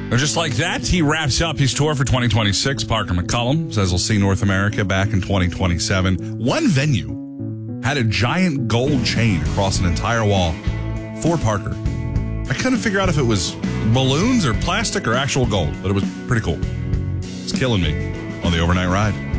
And just like that, he wraps up his tour for 2026. Parker McCollum says he'll see North America back in 2027. One venue had a giant gold chain across an entire wall for Parker. I couldn't figure out if it was balloons or plastic or actual gold, but it was pretty cool. It's killing me on the overnight ride.